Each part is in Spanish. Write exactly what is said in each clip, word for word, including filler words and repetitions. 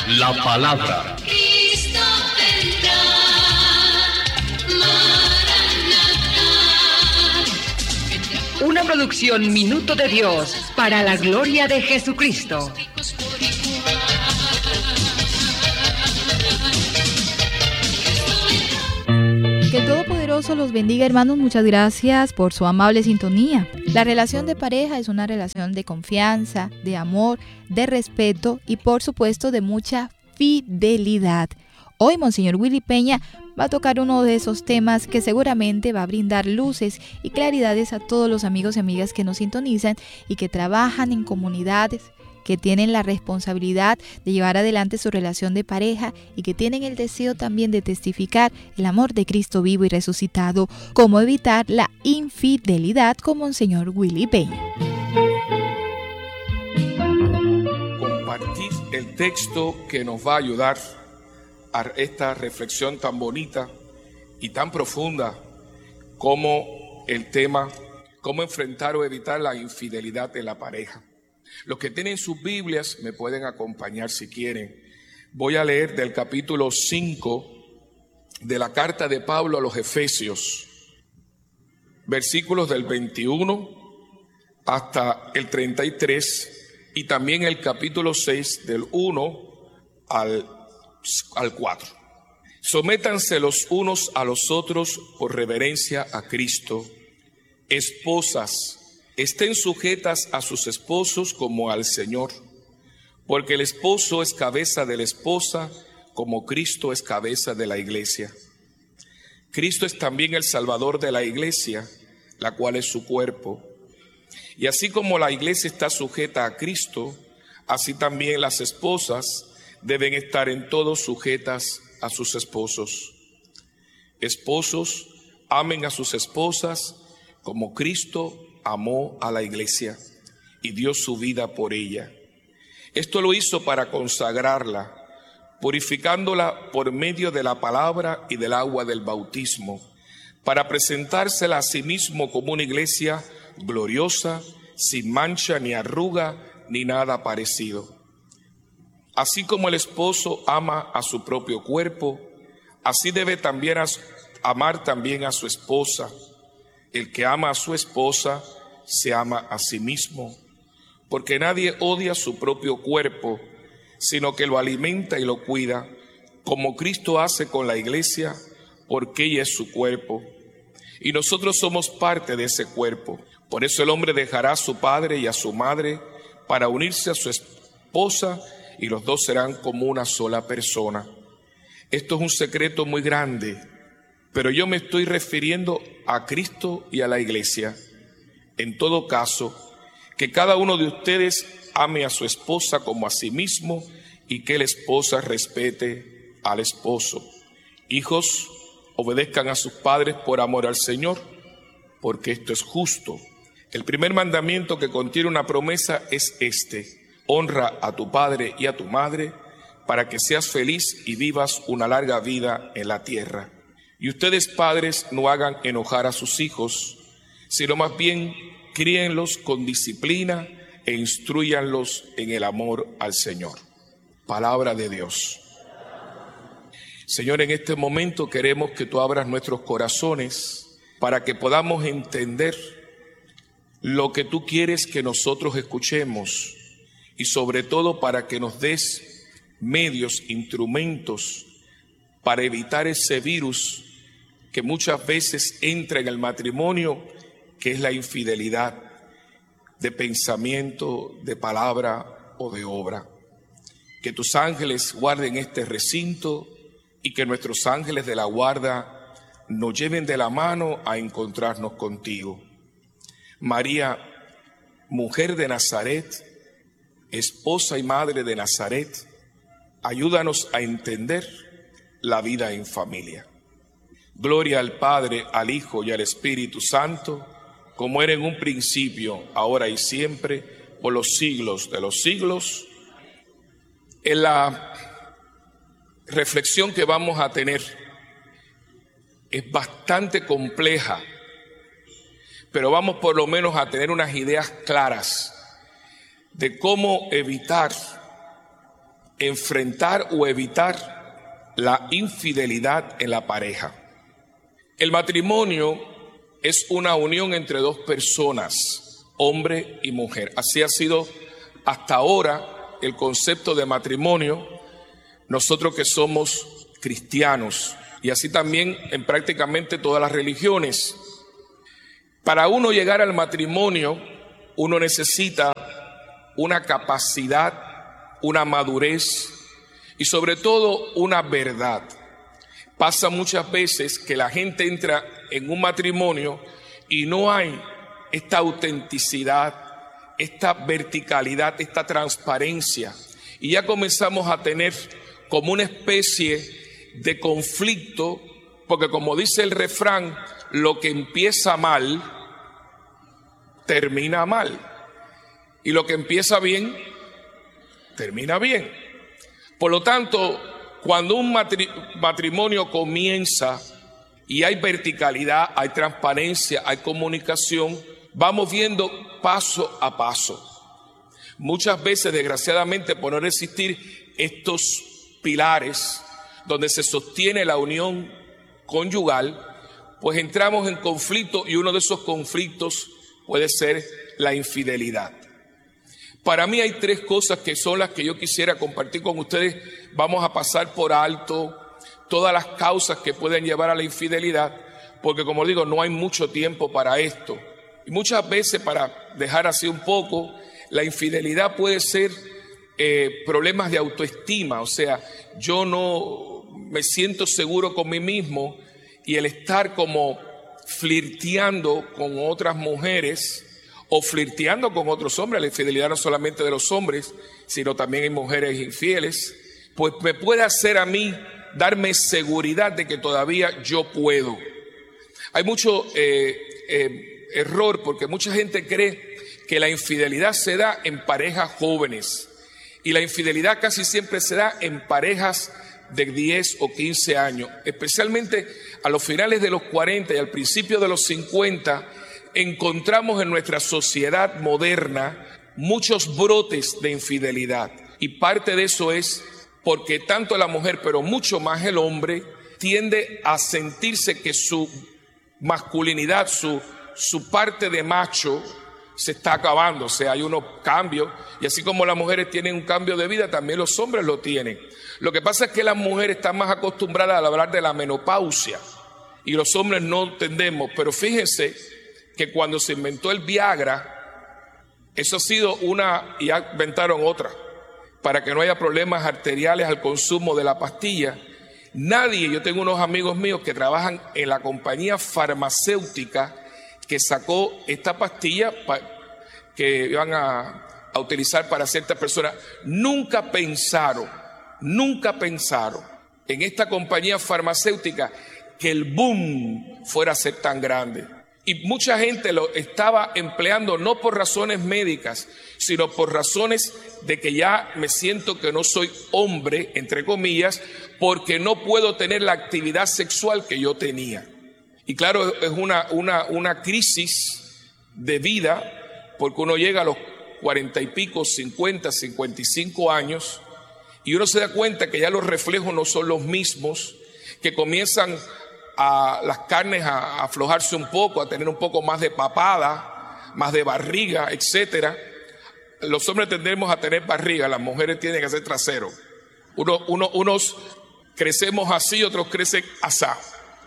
la palabra. Cristo vendrá, Maranatá. Una producción Minuto de Dios para la gloria de Jesucristo. Que el Todopoderoso los bendiga, hermanos. Muchas gracias por su amable sintonía. La relación de pareja es una relación de confianza, de amor, de respeto y por supuesto de mucha fidelidad. Hoy Monseñor Willy Peña va a tocar uno de esos temas que seguramente va a brindar luces y claridades a todos los amigos y amigas que nos sintonizan y que trabajan en comunidades, que tienen la responsabilidad de llevar adelante su relación de pareja y que tienen el deseo también de testificar el amor de Cristo vivo y resucitado. Cómo evitar la infidelidad con Monseñor Willy Peña. Compartir el texto que nos va a ayudar a esta reflexión tan bonita y tan profunda como el tema cómo enfrentar o evitar la infidelidad en la pareja. Los que tienen sus Biblias me pueden acompañar si quieren. Voy a leer del capítulo cinco de la carta de Pablo a los Efesios, versículos del veintiuno hasta el treinta y tres, y también el capítulo seis del uno al, al cuatro. Sométanse los unos a los otros por reverencia a Cristo. Esposas, estén sujetas a sus esposos como al Señor, porque el esposo es cabeza de la esposa, como Cristo es cabeza de la iglesia. Cristo es también el Salvador de la iglesia, la cual es su cuerpo. Y así como la iglesia está sujeta a Cristo, así también las esposas deben estar en todo sujetas a sus esposos. Esposos, amen a sus esposas como Cristo amó a la iglesia y dio su vida por ella. Esto lo hizo para consagrarla, purificándola por medio de la palabra y del agua del bautismo, para presentársela a sí mismo como una iglesia gloriosa, sin mancha ni arruga ni nada parecido. Así como el esposo ama a su propio cuerpo, así debe también amar también a su esposa. El que ama a su esposa se ama a sí mismo, porque nadie odia su propio cuerpo, sino que lo alimenta y lo cuida, como Cristo hace con la iglesia, porque ella es su cuerpo. Y nosotros somos parte de ese cuerpo. Por eso el hombre dejará a su padre y a su madre para unirse a su esposa, y los dos serán como una sola persona. Esto es un secreto muy grande, pero yo me estoy refiriendo a Cristo y a la iglesia. En todo caso, que cada uno de ustedes ame a su esposa como a sí mismo y que la esposa respete al esposo. Hijos, obedezcan a sus padres por amor al Señor, porque esto es justo. El primer mandamiento que contiene una promesa es este: honra a tu padre y a tu madre para que seas feliz y vivas una larga vida en la tierra. Y ustedes, padres, no hagan enojar a sus hijos, sino más bien críenlos con disciplina e instrúyanlos en el amor al Señor. Palabra de Dios. Señor, en este momento queremos que tú abras nuestros corazones para que podamos entender lo que tú quieres que nosotros escuchemos y sobre todo para que nos des medios, instrumentos para evitar ese virus que muchas veces entra en el matrimonio, que es la infidelidad de pensamiento, de palabra o de obra. Que tus ángeles guarden este recinto y que nuestros ángeles de la guarda nos lleven de la mano a encontrarnos contigo. María, mujer de Nazaret, esposa y madre de Nazaret, ayúdanos a entender la vida en familia. Gloria al Padre, al Hijo y al Espíritu Santo, como era en un principio, ahora y siempre, por los siglos de los siglos. En la reflexión que vamos a tener es bastante compleja, pero vamos por lo menos a tener unas ideas claras de cómo evitar enfrentar o evitar la infidelidad en la pareja. El matrimonio es una unión entre dos personas, hombre y mujer. Así ha sido hasta ahora el concepto de matrimonio, nosotros que somos cristianos, y así también en prácticamente todas las religiones. Para uno llegar al matrimonio, uno necesita una capacidad, una madurez y sobre todo una verdad. Pasa muchas veces que la gente entra en un matrimonio y no hay esta autenticidad, esta verticalidad, esta transparencia. Y ya comenzamos a tener como una especie de conflicto, porque como dice el refrán, lo que empieza mal, termina mal. Y lo que empieza bien, termina bien. Por lo tanto, cuando un matri- matrimonio comienza y hay verticalidad, hay transparencia, hay comunicación, vamos viendo paso a paso. Muchas veces, desgraciadamente, por no existir estos pilares donde se sostiene la unión conyugal, pues entramos en conflicto y uno de esos conflictos puede ser la infidelidad. Para mí hay tres cosas que son las que yo quisiera compartir con ustedes. Vamos a pasar por alto todas las causas que pueden llevar a la infidelidad, porque como digo, no hay mucho tiempo para esto. Y muchas veces, para dejar así un poco, la infidelidad puede ser eh, problemas de autoestima. O sea, yo no me siento seguro con mí mismo, y el estar como flirteando con otras mujeres o flirteando con otros hombres, la infidelidad no solamente de los hombres, sino también hay mujeres infieles, pues me puede hacer a mí darme seguridad de que todavía yo puedo. Hay mucho eh, eh, error, porque mucha gente cree que la infidelidad se da en parejas jóvenes, y la infidelidad casi siempre se da en parejas de diez o quince años, especialmente a los finales de los cuarenta y al principio de los cincuenta. Encontramos en nuestra sociedad moderna muchos brotes de infidelidad, y parte de eso es porque tanto la mujer, pero mucho más el hombre, tiende a sentirse que su masculinidad, su, su parte de macho se está acabando. O sea, hay unos cambios, y así como las mujeres tienen un cambio de vida, también los hombres lo tienen. Lo que pasa es que las mujeres están más acostumbradas a hablar de la menopausia y los hombres no entendemos. Pero fíjense que cuando se inventó el Viagra, eso ha sido una, y ya inventaron otra, para que no haya problemas arteriales al consumo de la pastilla. Nadie, yo tengo unos amigos míos que trabajan en la compañía farmacéutica que sacó esta pastilla pa, que iban a, a utilizar para ciertas personas. Nunca pensaron, nunca pensaron en esta compañía farmacéutica que el boom fuera a ser tan grande. Y mucha gente lo estaba empleando no por razones médicas, sino por razones de que ya me siento que no soy hombre, entre comillas, porque no puedo tener la actividad sexual que yo tenía. Y claro, es una, una, una crisis de vida, porque uno llega a los cuarenta y pico, cincuenta, cincuenta y cinco años, y uno se da cuenta que ya los reflejos no son los mismos, que comienzan a las carnes a aflojarse un poco, a tener un poco más de papada, más de barriga, etcétera. Los hombres tendremos a tener barriga, las mujeres tienen que ser trasero. Uno, uno, unos crecemos así, otros crecen asá.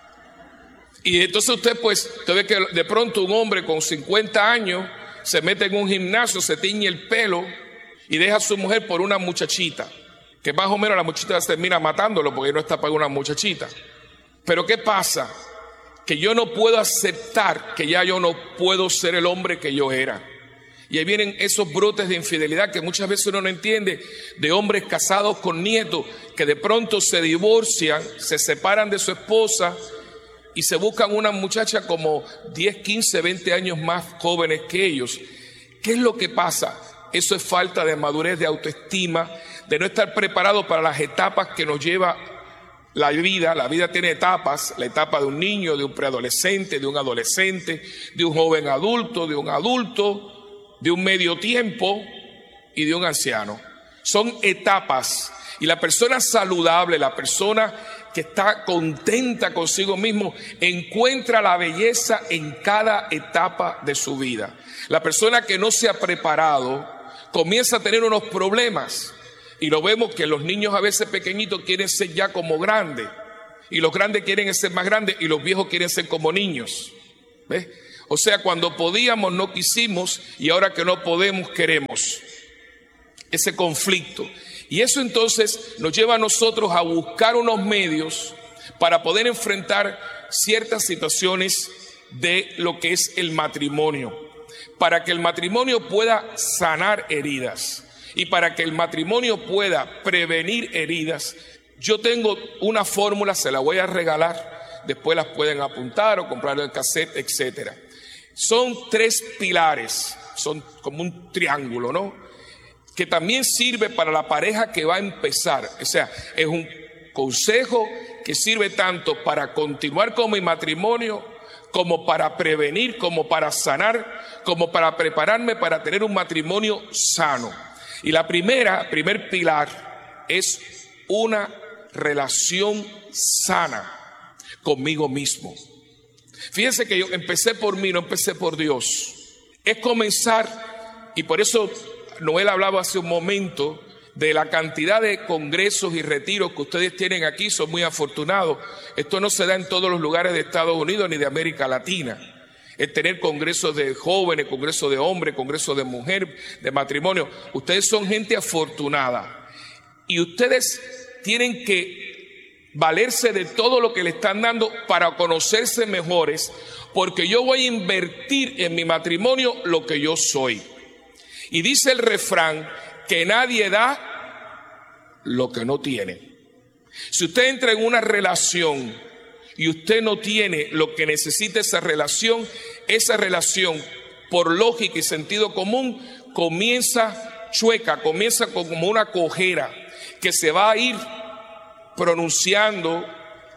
Y entonces usted pues, usted ve que de pronto un hombre con cincuenta años se mete en un gimnasio, se tiñe el pelo y deja a su mujer por una muchachita, que más o menos la muchachita termina matándolo porque no está para una muchachita. Pero ¿qué pasa? Que yo no puedo aceptar que ya yo no puedo ser el hombre que yo era. Y ahí vienen esos brotes de infidelidad que muchas veces uno no entiende, de hombres casados con nietos que de pronto se divorcian, se separan de su esposa y se buscan una muchacha como diez, quince, veinte años más jóvenes que ellos. ¿Qué es lo que pasa? Eso es falta de madurez, de autoestima, de no estar preparado para las etapas que nos lleva la vida. La vida tiene etapas, la etapa de un niño, de un preadolescente, de un adolescente, de un joven adulto, de un adulto, de un medio tiempo y de un anciano. Son etapas. Y la persona saludable, la persona que está contenta consigo mismo, encuentra la belleza en cada etapa de su vida. La persona que no se ha preparado comienza a tener unos problemas. Y lo vemos que los niños a veces pequeñitos quieren ser ya como grandes. Y los grandes quieren ser más grandes y los viejos quieren ser como niños. ¿Ves? O sea, cuando podíamos no quisimos y ahora que no podemos queremos. Ese conflicto. Y eso entonces nos lleva a nosotros a buscar unos medios para poder enfrentar ciertas situaciones de lo que es el matrimonio. Para que el matrimonio pueda sanar heridas y para que el matrimonio pueda prevenir heridas, yo tengo una fórmula, se la voy a regalar, después las pueden apuntar o comprar el cassette, etcétera. Son tres pilares, son como un triángulo, ¿no? Que también sirve para la pareja que va a empezar. O sea, es un consejo que sirve tanto para continuar con mi matrimonio, como para prevenir, como para sanar, como para prepararme para tener un matrimonio sano. Y la primera, primer pilar es una relación sana conmigo mismo. Fíjense que yo empecé por mí, no empecé por Dios. Es comenzar, y por eso Noel hablaba hace un momento de la cantidad de congresos y retiros que ustedes tienen aquí, son muy afortunados. Esto no se da en todos los lugares de Estados Unidos ni de América Latina. El tener congresos de jóvenes, congresos de hombres, congresos de mujer, de matrimonio. Ustedes son gente afortunada y ustedes tienen que valerse de todo lo que le están dando para conocerse mejores, porque yo voy a invertir en mi matrimonio lo que yo soy. Y dice el refrán que nadie da lo que no tiene. Si usted entra en una relación y usted no tiene lo que necesita esa relación, esa relación, por lógica y sentido común, comienza chueca, comienza como una cojera que se va a ir pronunciando,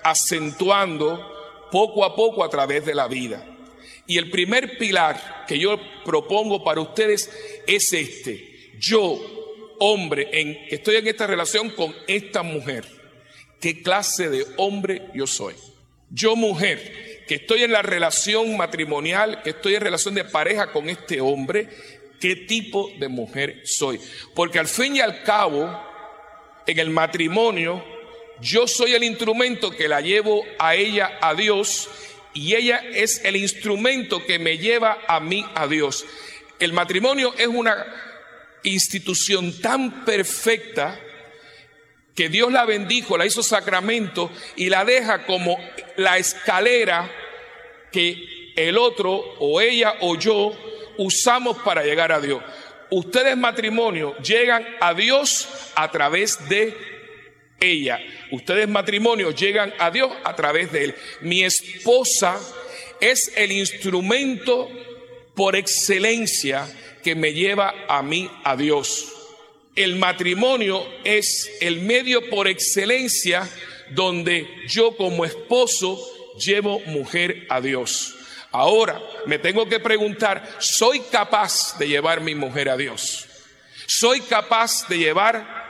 acentuando poco a poco a través de la vida. Y el primer pilar que yo propongo para ustedes es este. Yo, hombre, en, que estoy en esta relación con esta mujer, ¿qué clase de hombre yo soy? Yo, mujer, que estoy en la relación matrimonial, que estoy en relación de pareja con este hombre, ¿qué tipo de mujer soy? Porque al fin y al cabo, en el matrimonio, yo soy el instrumento que la llevo a ella, a Dios, y ella es el instrumento que me lleva a mí, a Dios. El matrimonio es una institución tan perfecta que Dios la bendijo, la hizo sacramento y la deja como la escalera que el otro o ella o yo usamos para llegar a Dios. Ustedes, matrimonio, llegan a Dios a través de ella. Ustedes, matrimonio, llegan a Dios a través de él. Mi esposa es el instrumento por excelencia que me lleva a mí, a Dios. El matrimonio es el medio por excelencia donde yo como esposo llevo mujer a Dios. Ahora me tengo que preguntar, ¿soy capaz de llevar mi mujer a Dios? ¿Soy capaz de llevar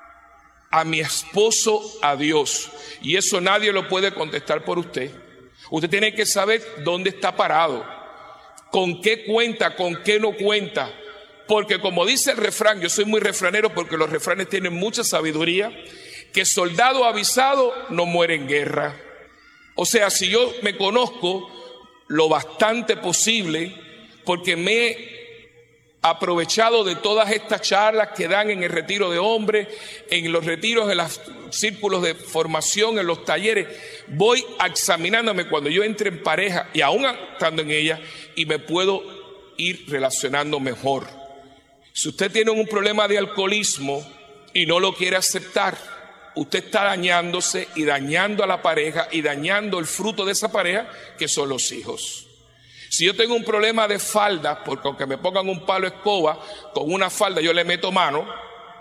a mi esposo a Dios? Y eso nadie lo puede contestar por usted. Usted tiene que saber dónde está parado, con qué cuenta, con qué no cuenta. Porque como dice el refrán, yo soy muy refranero porque los refranes tienen mucha sabiduría, que soldado avisado no muere en guerra. O sea, si yo me conozco lo bastante posible, porque me he aprovechado de todas estas charlas que dan en el retiro de hombres, en los retiros, en los círculos de formación, en los talleres, voy examinándome cuando yo entre en pareja y aún estando en ella, y me puedo ir relacionando mejor. Si usted tiene un problema de alcoholismo y no lo quiere aceptar, usted está dañándose y dañando a la pareja y dañando el fruto de esa pareja, que son los hijos. Si yo tengo un problema de falda, porque aunque me pongan un palo escoba, con una falda yo le meto mano,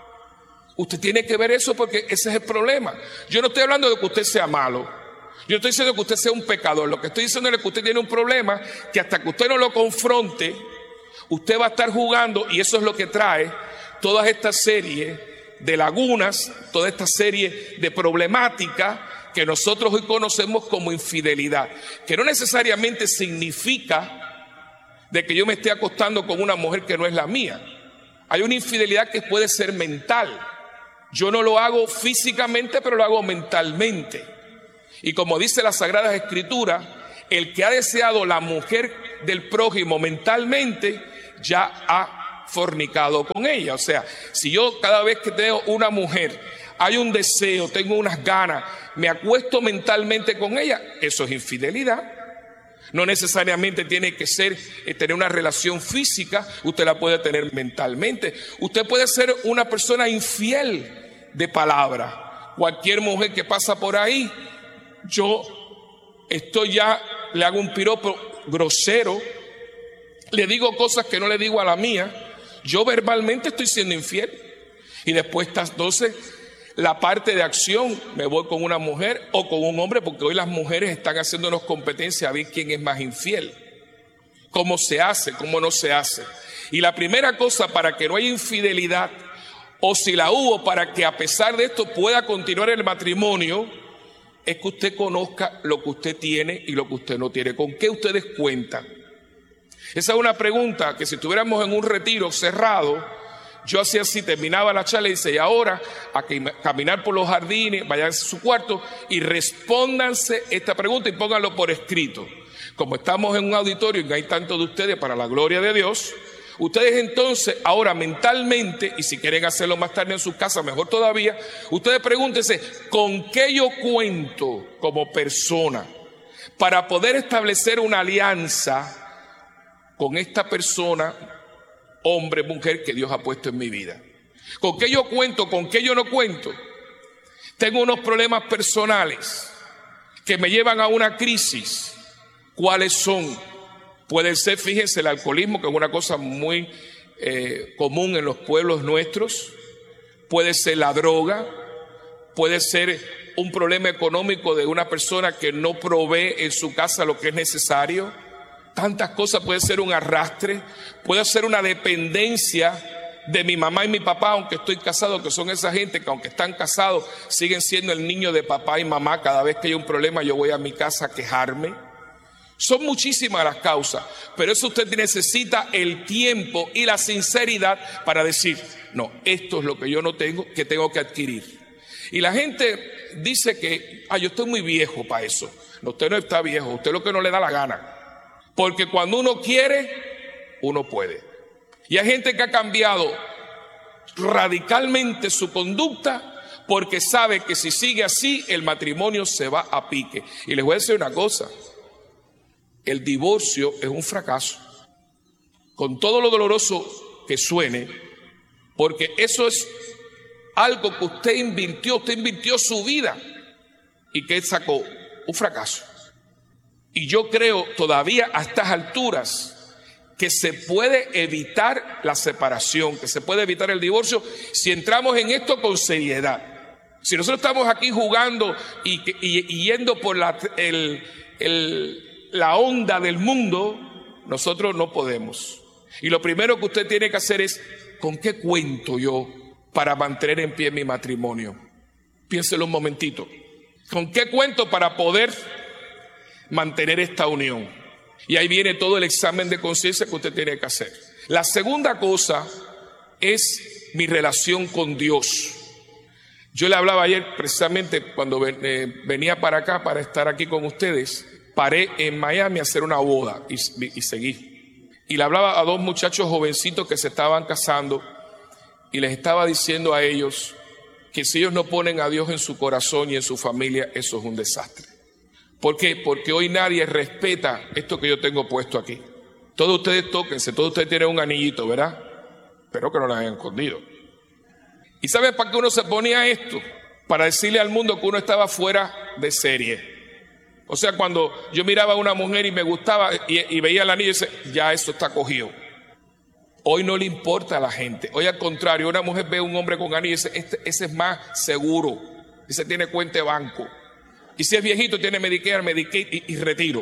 usted tiene que ver eso porque ese es el problema. Yo no estoy hablando de que usted sea malo. Yo no estoy diciendo que usted sea un pecador. Lo que estoy diciendo es que usted tiene un problema que hasta que usted no lo confronte, usted va a estar jugando, y eso es lo que trae todas estas series de lagunas, toda esta serie de problemáticas que nosotros hoy conocemos como infidelidad, que no necesariamente significa de que yo me esté acostando con una mujer que no es la mía. Hay una infidelidad que puede ser mental. Yo no lo hago físicamente, pero lo hago mentalmente. Y como dice las Sagradas Escrituras, el que ha deseado la mujer del prójimo mentalmente, ya ha fornicado con ella. O sea, si yo cada vez que tengo una mujer, hay un deseo, tengo unas ganas, me acuesto mentalmente con ella, eso es infidelidad. No necesariamente tiene que ser eh, tener una relación física, usted la puede tener mentalmente. Usted puede ser una persona infiel de palabra. Cualquier mujer que pasa por ahí, yo estoy ya, le hago un piropo grosero, le digo cosas que no le digo a la mía, yo verbalmente estoy siendo infiel. Y después está entonces la parte de acción, me voy con una mujer o con un hombre, porque hoy las mujeres están haciéndonos competencia a ver quién es más infiel, cómo se hace, cómo no se hace. Y la primera cosa para que no haya infidelidad, o si la hubo, para que a pesar de esto pueda continuar el matrimonio, es que usted conozca lo que usted tiene y lo que usted no tiene. ¿Con qué ustedes cuentan? Esa es una pregunta que si estuviéramos en un retiro cerrado, yo hacía así, terminaba la charla y dice, y ahora a que caminar por los jardines, vayan a su cuarto y respóndanse esta pregunta y pónganlo por escrito. Como estamos en un auditorio y hay tantos de ustedes para la gloria de Dios, ustedes entonces ahora mentalmente, y si quieren hacerlo más tarde en sus casas, mejor todavía, ustedes pregúntense, ¿con qué yo cuento como persona para poder establecer una alianza con esta persona, hombre, mujer, que Dios ha puesto en mi vida? ¿Con qué yo cuento? ¿Con qué yo no cuento? Tengo unos problemas personales que me llevan a una crisis. ¿Cuáles son? Pueden ser, fíjense, el alcoholismo, que es una cosa muy eh, común en los pueblos nuestros. Puede ser la droga. Puede ser un problema económico de una persona que no provee en su casa lo que es necesario. Tantas cosas. Puede ser un arrastre, puede ser una dependencia de mi mamá y mi papá, aunque estoy casado, que son esa gente que aunque están casados siguen siendo el niño de papá y mamá. Cada vez que hay un problema yo voy a mi casa a quejarme. Son muchísimas las causas, pero eso usted necesita el tiempo y la sinceridad para decir, no, esto es lo que yo no tengo, que tengo que adquirir. Y la gente dice que, ah, yo estoy muy viejo para eso. No, usted no está viejo, usted lo que no le da la gana. Porque cuando uno quiere, uno puede. Y hay gente que ha cambiado radicalmente su conducta porque sabe que si sigue así, el matrimonio se va a pique. Y les voy a decir una cosa, el divorcio es un fracaso. Con todo lo doloroso que suene, porque eso es algo que usted invirtió, usted invirtió su vida y que sacó un fracaso. Y yo creo todavía a estas alturas que se puede evitar la separación, que se puede evitar el divorcio si entramos en esto con seriedad. Si nosotros estamos aquí jugando y, y, y yendo por la, el, el, la onda del mundo, nosotros no podemos. Y lo primero que usted tiene que hacer es, ¿con qué cuento yo para mantener en pie mi matrimonio? Piénselo un momentito. ¿Con qué cuento para poder mantener esta unión? Y ahí viene todo el examen de conciencia que usted tiene que hacer. La segunda cosa es mi relación con Dios. Yo le hablaba ayer precisamente cuando venía para acá para estar aquí con ustedes. Paré en Miami a hacer una boda y, y seguí. Y le hablaba a dos muchachos jovencitos que se estaban casando y les estaba diciendo a ellos que si ellos no ponen a Dios en su corazón y en su familia, eso es un desastre. ¿Por qué? Porque hoy nadie respeta esto que yo tengo puesto aquí. Todos ustedes tóquense, todos ustedes tienen un anillito, ¿verdad? Espero que no lo hayan escondido. ¿Y saben para qué uno se ponía esto? Para decirle al mundo que uno estaba fuera de serie. O sea, cuando yo miraba a una mujer y me gustaba y, y veía el anillo y decía, ya eso está cogido. Hoy no le importa a la gente. Hoy al contrario, una mujer ve a un hombre con anillo y dice, este, ese es más seguro. Ese tiene cuenta de banco. Y si es viejito, tiene Medicare, Medicaid y, y retiro.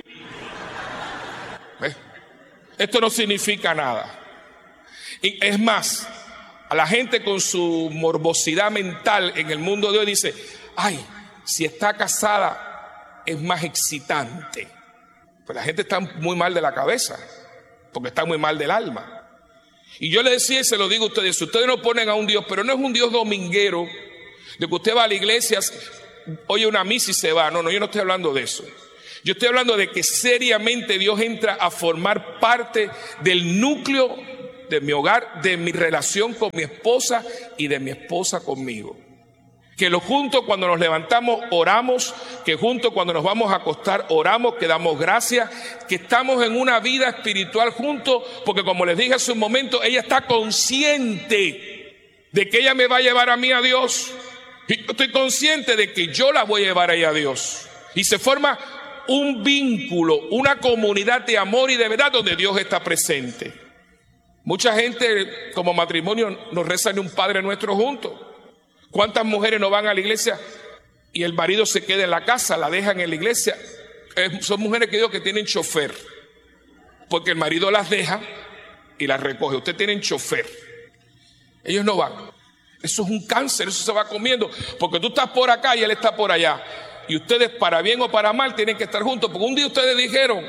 ¿Ves? Esto no significa nada. Y es más, A la gente con su morbosidad mental en el mundo de hoy dice, ay, si está casada es más excitante. Pues la gente está muy mal de la cabeza, porque está muy mal del alma. Y yo le decía, y se lo digo a ustedes, si ustedes no ponen a un Dios, pero no es un Dios dominguero, de que usted va a la iglesia, oye una misa y se va. No, no, yo no estoy hablando de eso. Yo estoy hablando de que seriamente Dios entra a formar parte del núcleo de mi hogar, de mi relación con mi esposa y de mi esposa conmigo. Que lo juntos cuando nos levantamos oramos, que juntos cuando nos vamos a acostar oramos, que damos gracias, que estamos en una vida espiritual juntos, porque como les dije hace un momento, ella está consciente de que ella me va a llevar a mí a Dios. Y yo estoy consciente de que yo la voy a llevar a ella a Dios. Y se forma un vínculo, una comunidad de amor y de verdad donde Dios está presente. Mucha gente como matrimonio nos rezan un Padre Nuestro juntos. ¿Cuántas mujeres no van a la iglesia y el marido se queda en la casa, la dejan en la iglesia? Eh, son mujeres que digo que tienen chofer, porque el marido las deja y las recoge. Ustedes tienen chofer. Ellos no van. Eso es un cáncer, eso se va comiendo, porque tú estás por acá y él está por allá. Y ustedes, para bien o para mal, tienen que estar juntos, porque un día ustedes dijeron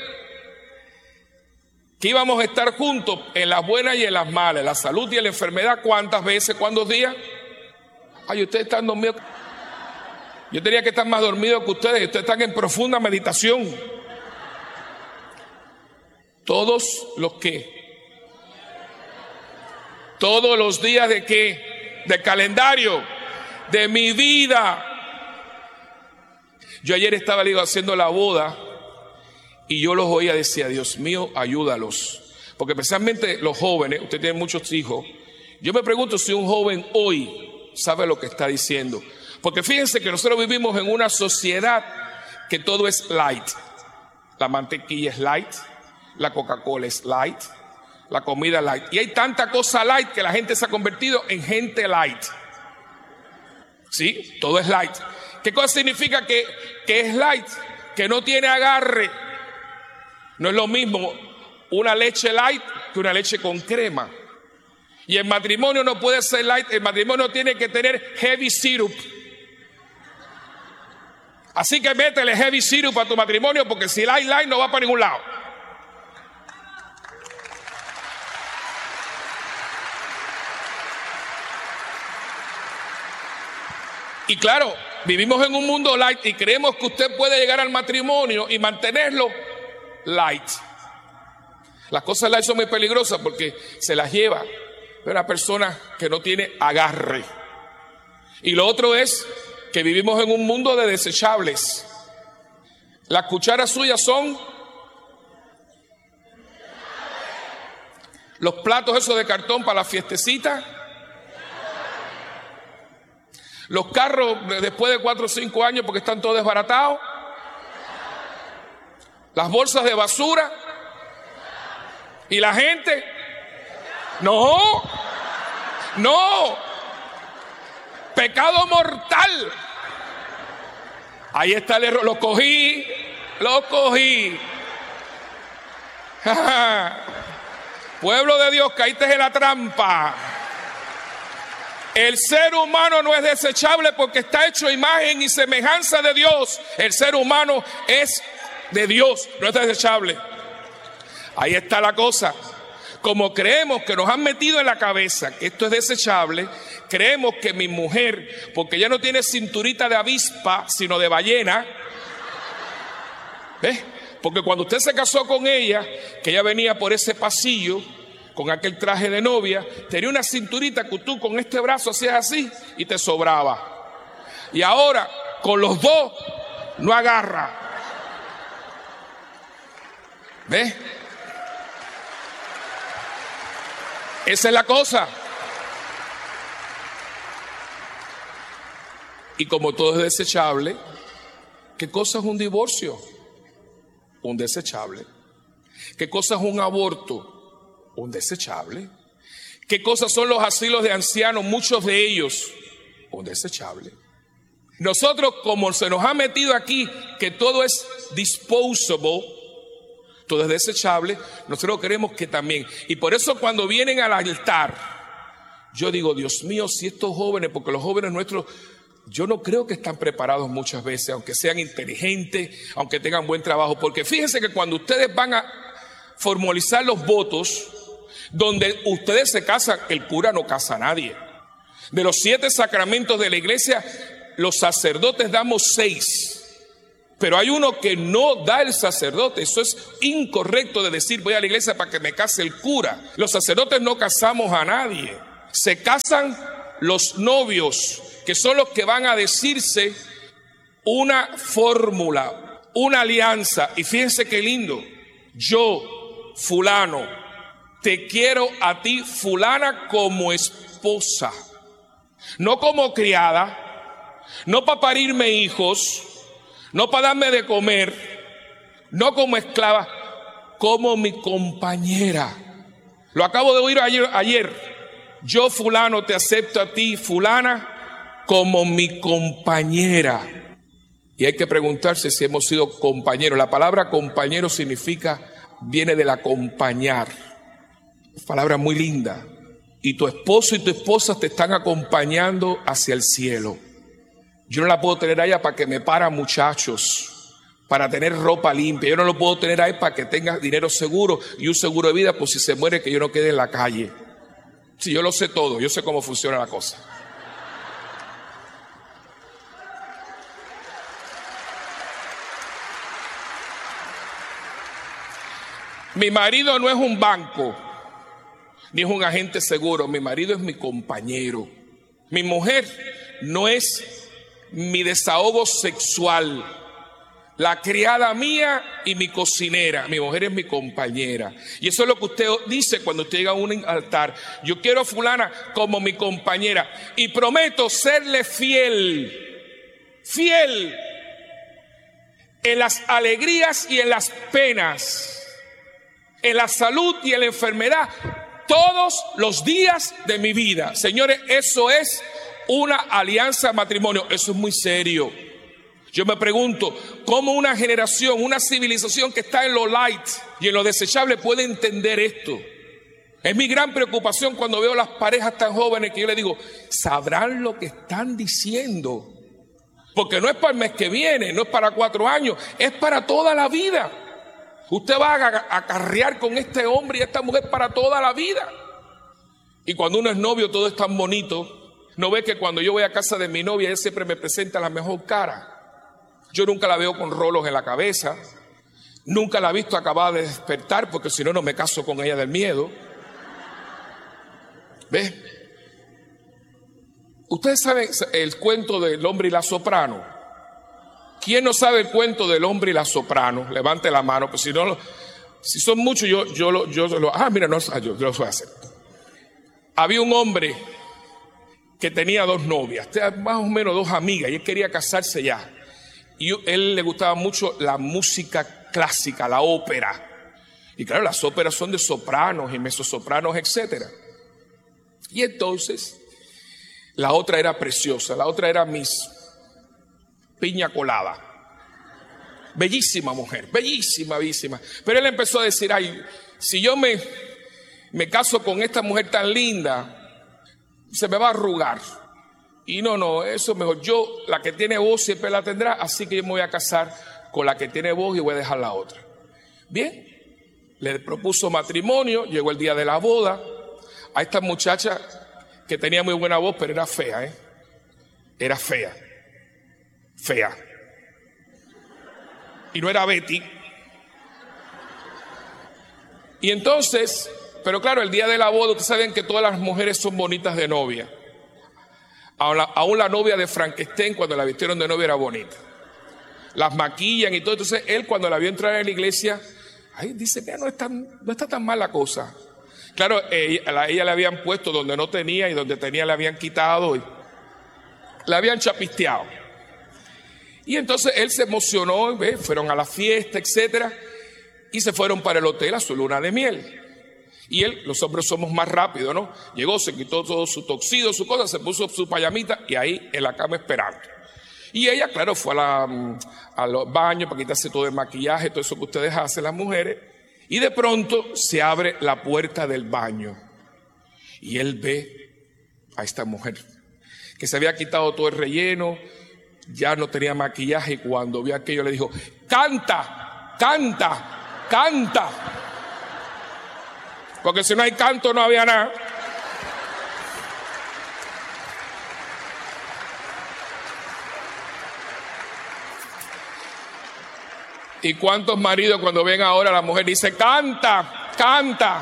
que íbamos a estar juntos en las buenas y en las malas, en la salud y en la enfermedad. ¿Cuántas veces? ¿Cuántos días? Ay, ustedes están dormidos. Yo tenía que estar más dormido que ustedes. Ustedes están en profunda meditación. Todos los que, todos los días de qué, del calendario, de mi vida. Yo ayer estaba, digo, haciendo la boda. Y yo los oía, decía, Dios mío, ayúdalos. Porque especialmente los jóvenes, usted tiene muchos hijos. Yo me pregunto si un joven hoy sabe lo que está diciendo. Porque fíjense que nosotros vivimos en una sociedad que todo es light. La mantequilla es light, la Coca-Cola es light, la comida light. Y hay tanta cosa light que la gente se ha convertido en gente light. ¿Sí? Todo es light. ¿Qué cosa significa que, que es light? Que no tiene agarre. No es lo mismo una leche light que una leche con crema. Y el matrimonio no puede ser light, el matrimonio tiene que tener heavy syrup. Así que métele heavy syrup a tu matrimonio, porque si light light no va para ningún lado. Y claro, vivimos en un mundo light y creemos que usted puede llegar al matrimonio y mantenerlo light. Las cosas light son muy peligrosas porque se las lleva una persona que no tiene agarre. Y lo otro es que vivimos en un mundo de desechables. Las cucharas suyas son los platos esos de cartón para la fiestecita. Los carros después de cuatro o cinco años porque están todos desbaratados. Las bolsas de basura. Y la gente, no, no, pecado mortal. Ahí está el error, lo cogí, lo cogí. Pueblo de Dios, caíste en la trampa. El ser humano no es desechable porque está hecho imagen y semejanza de Dios. El ser humano es de Dios, no es desechable. Ahí está la cosa. Como creemos que nos han metido en la cabeza que esto es desechable, creemos que mi mujer, porque ella no tiene cinturita de avispa, sino de ballena, ¿ves? Porque cuando usted se casó con ella, que ella venía por ese pasillo, con aquel traje de novia, tenía una cinturita que tú con este brazo hacías así y te sobraba. Y ahora, con los dos, no agarra. ¿Ves? Esa es la cosa. Y como todo es desechable, ¿qué cosa es un divorcio? Un desechable. ¿Qué cosa es un aborto? Un desechable. ¿Qué cosas son los asilos de ancianos? Muchos de ellos, un desechable. Nosotros, como se nos ha metido aquí que todo es disposable, todo es desechable, nosotros queremos que también. Y por eso cuando vienen al altar, yo digo, Dios mío, si estos jóvenes, porque los jóvenes nuestros, yo no creo que están preparados muchas veces, aunque sean inteligentes, aunque tengan buen trabajo, porque fíjense que cuando ustedes van a formalizar los votos, donde ustedes se casan, el cura no casa a nadie. De los siete sacramentos de la iglesia, los sacerdotes damos seis. Pero hay uno que no da el sacerdote. Eso es incorrecto de decir voy a la iglesia para que me case el cura. Los sacerdotes no casamos a nadie. Se casan los novios, que son los que van a decirse una fórmula, una alianza. Y fíjense qué lindo. Yo, fulano, te quiero a ti, fulana, como esposa. No como criada, no para parirme hijos, no para darme de comer, no como esclava, como mi compañera. Lo acabo de oír ayer, ayer. Yo, fulano, te acepto a ti, fulana, como mi compañera. Y hay que preguntarse si hemos sido compañeros. La palabra compañero significa, viene del acompañar. Palabra muy linda. Y tu esposo y tu esposa te están acompañando hacia el cielo. Yo no la puedo tener a ella para que me para muchachos, para tener ropa limpia. Yo no lo puedo tener a él para que tenga dinero seguro y un seguro de vida por si se muere, que yo no quede en la calle. Sí, yo lo sé todo, yo sé cómo funciona la cosa. Mi marido no es un banco, ni es un agente seguro. Mi marido es mi compañero. Mi mujer no es mi desahogo sexual. La criada mía y mi cocinera. Mi mujer es mi compañera. Y eso es lo que usted dice cuando usted llega a un altar. Yo quiero a fulana como mi compañera. Y prometo serle fiel. Fiel. En las alegrías y en las penas. En la salud y en la enfermedad. Todos los días de mi vida. Señores, eso es una alianza matrimonio. Eso es muy serio. Yo me pregunto, ¿cómo una generación, una civilización que está en lo light y en lo desechable puede entender esto? Es mi gran preocupación cuando veo las parejas tan jóvenes que yo les digo, ¿sabrán lo que están diciendo? Porque no es para el mes que viene, no es para cuatro años, es para toda la vida. Usted va a acarrear con este hombre y esta mujer para toda la vida. Y cuando uno es novio todo es tan bonito. No ve que cuando yo voy a casa de mi novia, ella siempre me presenta la mejor cara. Yo nunca la veo con rolos en la cabeza. Nunca la he visto acabada de despertar, porque si no, no me caso con ella del miedo. ¿Ves? Ustedes saben el cuento del hombre y la soprano. ¿Quién no sabe el cuento del hombre y la soprano? Levante la mano, pues si no, si son muchos, yo, yo, lo, yo lo, ah, mira, no, yo, yo lo voy a hacer. Había un hombre que tenía dos novias, más o menos dos amigas, y él quería casarse ya. Y a él le gustaba mucho la música clásica, la ópera. Y claro, las óperas son de sopranos y mezzosopranos, etcétera. Y entonces, la otra era preciosa, la otra era Miss Piña Colada. Bellísima mujer, bellísima, bellísima. Pero él empezó a decir, ay, si yo me, me caso con esta mujer tan linda, se me va a arrugar. Y no, no, eso es mejor. Yo, la que tiene voz siempre la tendrá, así que yo me voy a casar con la que tiene voz y voy a dejar la otra. Bien, le propuso matrimonio, llegó el día de la boda. A esta muchacha que tenía muy buena voz, pero era fea, ¿eh? Era fea, fea. Y no era Betty. Y entonces, pero claro, el día de la boda, ustedes saben que todas las mujeres son bonitas de novia. Aún la, aún la novia de Frankenstein, cuando la vistieron de novia, era bonita. Las maquillan y todo. Entonces él, cuando la vio entrar en la iglesia, ay, dice que no, no está tan mal la cosa. Claro, ella, a ella le habían puesto donde no tenía y donde tenía le habían quitado y la habían chapisteado. Y entonces él se emocionó, ¿ves? Fueron a la fiesta, etcétera, y se fueron para el hotel a su luna de miel. Y él, los hombres somos más rápidos, ¿no? Llegó, se quitó todo su toxido, su cosa, se puso su payamita y ahí en la cama esperando. Y ella, claro, fue a, la, a los baños para quitarse todo el maquillaje, todo eso que ustedes hacen las mujeres. Y de pronto se abre la puerta del baño. Y él ve a esta mujer, que se había quitado todo el relleno, ya no tenía maquillaje, y cuando vio aquello le dijo: canta, canta, canta. Porque si no hay canto no había nada. ¿Y cuántos maridos cuando ven ahora a la mujer dice: canta, canta?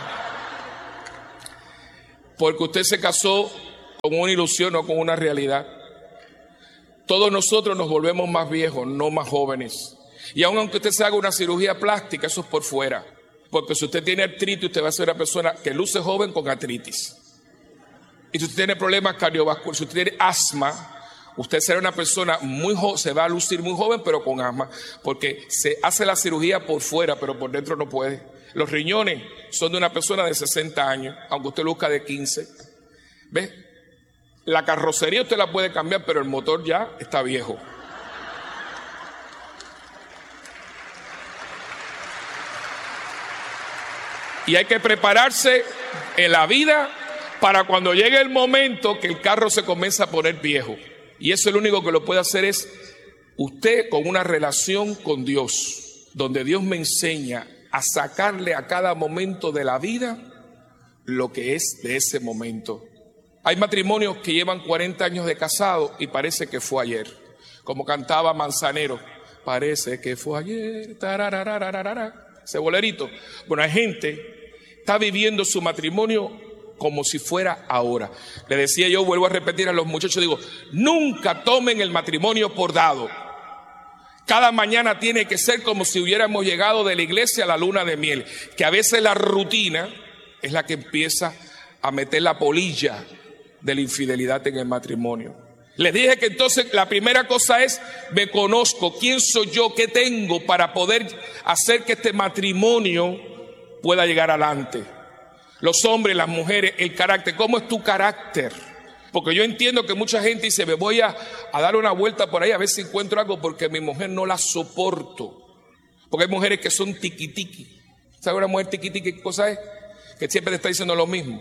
Porque usted se casó con una ilusión, no con una realidad. Todos nosotros nos volvemos más viejos, no más jóvenes. Y aun aunque usted se haga una cirugía plástica, eso es por fuera. Porque si usted tiene artritis, usted va a ser una persona que luce joven con artritis. Y si usted tiene problemas cardiovasculares, si usted tiene asma, usted será una persona muy joven, se va a lucir muy joven, pero con asma. Porque se hace la cirugía por fuera, pero por dentro no puede. Los riñones son de una persona de sesenta años, aunque usted luzca de quince. ¿Ves? La carrocería usted la puede cambiar, pero el motor ya está viejo. Y hay que prepararse en la vida para cuando llegue el momento que el carro se comienza a poner viejo. Y eso lo único que lo puede hacer es usted con una relación con Dios, donde Dios me enseña a sacarle a cada momento de la vida lo que es de ese momento. Hay matrimonios que llevan cuarenta años de casado y parece que fue ayer. Como cantaba Manzanero, parece que fue ayer, tarararararara, ese bolerito. Bueno, hay gente que está viviendo su matrimonio como si fuera ahora. Le decía yo, vuelvo a repetir a los muchachos, digo, nunca tomen el matrimonio por dado. Cada mañana tiene que ser como si hubiéramos llegado de la iglesia a la luna de miel, que a veces la rutina es la que empieza a meter la polilla de la infidelidad en el matrimonio. Les dije que entonces la primera cosa es: me conozco, quién soy yo, qué tengo para poder hacer que este matrimonio pueda llegar adelante. Los hombres, las mujeres, el carácter. ¿Cómo es tu carácter? Porque yo entiendo que mucha gente dice: me voy a, a dar una vuelta por ahí a ver si encuentro algo, porque mi mujer no la soporto. Porque hay mujeres que son tiquitiqui. ¿Sabe una mujer tiquitiqui qué cosa es? Que siempre te está diciendo lo mismo.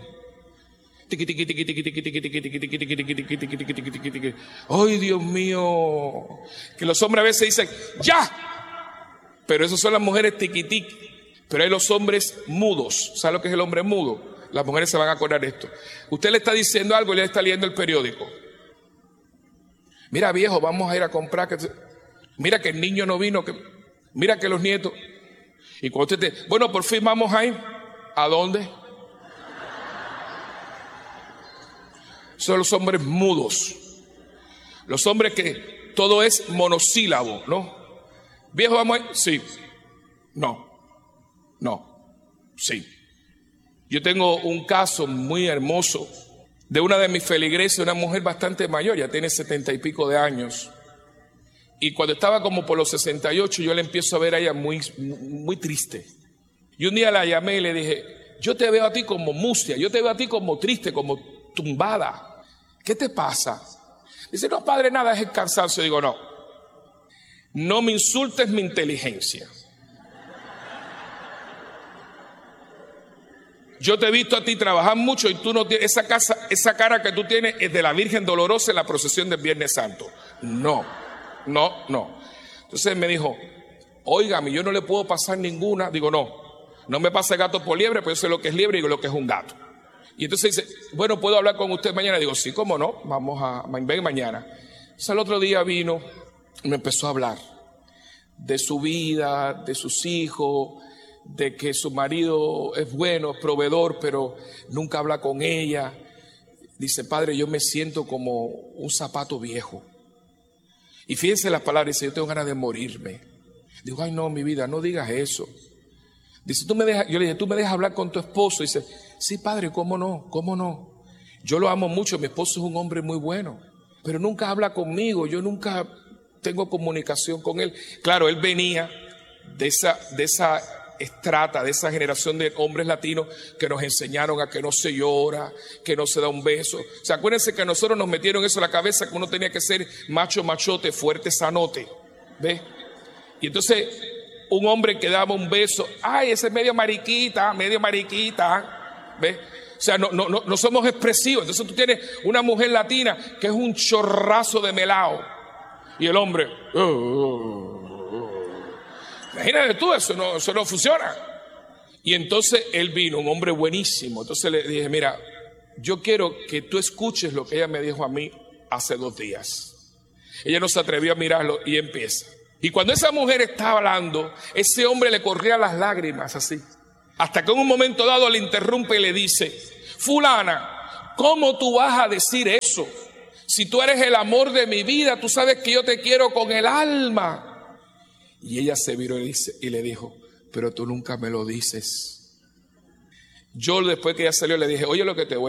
Ay, Dios mío, que los hombres a veces dicen ya, pero esas son las mujeres tiquitiqui. Pero hay los hombres mudos. ¿Sabe lo que es el hombre mudo? Las mujeres se van a acordar de esto. Usted le está diciendo algo y le está leyendo el periódico. Mira, viejo, vamos a ir a comprar. Que... Mira que el niño no vino. Que... Mira que los nietos. Y cuando usted te... Bueno, por fin vamos a ir. ¿A dónde? Son los hombres mudos. Los hombres que todo es monosílabo, ¿no? Viejo, vamos a ir. Sí. No. No. Sí. Yo tengo un caso muy hermoso de una de mis feligreses, una mujer bastante mayor, ya tiene setenta y pico de años. Y cuando estaba como por los sesenta y ocho, yo la empiezo a ver a ella muy, muy triste. Y un día la llamé y le dije: yo te veo a ti como mustia, yo te veo a ti como triste, como tumbada. ¿Qué te pasa? Dice: no, padre, nada, es el cansancio. Digo: no, no me insultes mi inteligencia. Yo te he visto a ti trabajar mucho y tú no tienes esa, casa, esa cara que tú tienes es de la Virgen Dolorosa en la procesión del Viernes Santo. No, no, no. Entonces me dijo: óigame, yo no le puedo pasar ninguna. Digo: no, no me pase gato por liebre, pero yo sé lo que es liebre y lo que es un gato. Y entonces dice: bueno, ¿puedo hablar con usted mañana? Digo: sí, cómo no, vamos a, ven mañana. Entonces el otro día vino y me empezó a hablar de su vida, de sus hijos, de que su marido es bueno, es proveedor, pero nunca habla con ella. Dice: padre, yo me siento como un zapato viejo. Y fíjense las palabras, dice: yo tengo ganas de morirme. Digo: ay, no, mi vida, no digas eso. Dice: tú me dejas, yo le dije: tú me dejas hablar con tu esposo. Dice: sí, padre, cómo no, cómo no. Yo lo amo mucho, mi esposo es un hombre muy bueno, pero nunca habla conmigo, yo nunca tengo comunicación con él. Claro, él venía de esa, de esa estrata, de esa generación de hombres latinos que nos enseñaron a que no se llora, que no se da un beso. O sea, acuérdense que a nosotros nos metieron eso en la cabeza, que uno tenía que ser macho, machote, fuerte, sanote. ¿Ves? Y entonces un hombre que daba un beso, ay, ese es medio mariquita, medio mariquita. ¿Ves? O sea, no, no, no, no somos expresivos. Entonces tú tienes una mujer latina que es un chorrazo de melao. Y el hombre... Oh, oh, oh. Imagínate tú, eso no, eso no funciona. Y entonces él vino, un hombre buenísimo. Entonces le dije, mira, yo quiero que tú escuches lo que ella me dijo a mí hace dos días. Ella no se atrevió a mirarlo y empieza. Y cuando esa mujer estaba hablando, ese hombre le corría las lágrimas así. Hasta que en un momento dado le interrumpe y le dice, fulana, ¿cómo tú vas a decir eso? Si tú eres el amor de mi vida, tú sabes que yo te quiero con el alma. Y ella se viró y, dice, y le dijo, pero tú nunca me lo dices. Yo después que ella salió le dije, oye lo que te voy a